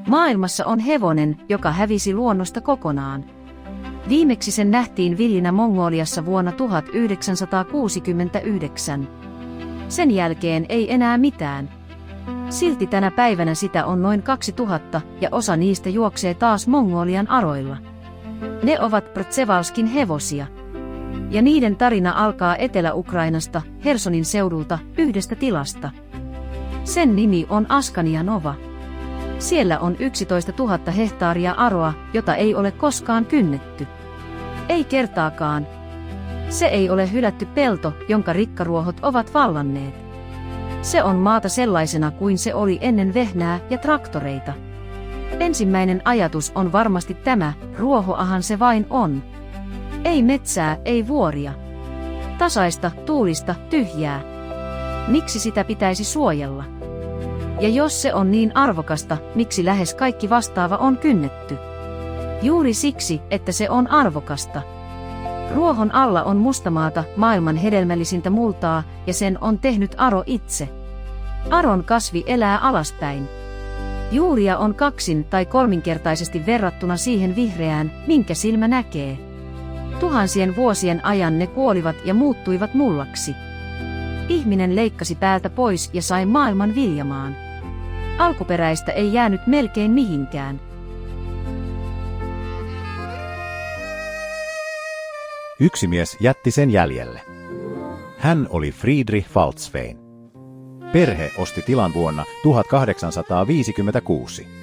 Maailmassa on hevonen, joka hävisi luonnosta kokonaan. Viimeksi sen nähtiin villinä Mongoliassa vuonna 1969. Sen jälkeen ei enää mitään. Silti tänä päivänä sitä on noin 2000 ja osa niistä juoksee taas Mongolian aroilla. Ne ovat Przewalskin hevosia. Ja niiden tarina alkaa Etelä-Ukrainasta, Hersonin seudulta, yhdestä tilasta. Sen nimi on Askania Nova. Siellä on 11 000 hehtaaria aroa, jota ei ole koskaan kynnetty. Ei kertaakaan. Se ei ole hylätty pelto, jonka rikkaruohot ovat vallanneet. Se on maata sellaisena kuin se oli ennen vehnää ja traktoreita. Ensimmäinen ajatus on varmasti tämä, ruohoahan se vain on. Ei metsää, ei vuoria. Tasaista, tuulista, tyhjää. Miksi sitä pitäisi suojella? Ja jos se on niin arvokasta, miksi lähes kaikki vastaava on kynnetty? Juuri siksi, että se on arvokasta. Ruohon alla on mustamaata, maailman hedelmällisintä multaa, ja sen on tehnyt aro itse. Aron kasvi elää alaspäin. Juuria on kaksin- tai kolminkertaisesti verrattuna siihen vihreään, minkä silmä näkee. Tuhansien vuosien ajan ne kuolivat ja muuttuivat mullaksi. Ihminen leikkasi päältä pois ja sai maailman viljamaan. Alkuperäistä ei jäänyt melkein mihinkään. Yksi mies jätti sen jäljelle. Hän oli Friedrich Faltzwein. Perhe osti tilan vuonna 1856.